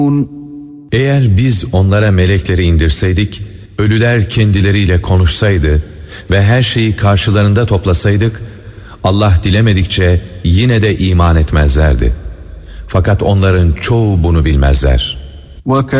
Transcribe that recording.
Eğer biz onlara melekleri indirseydik, ölüler kendileriyle konuşsaydı ve her şeyi karşılarında toplasaydık, Allah dilemedikçe yine de iman etmezlerdi. Fakat onların çoğu bunu bilmezler.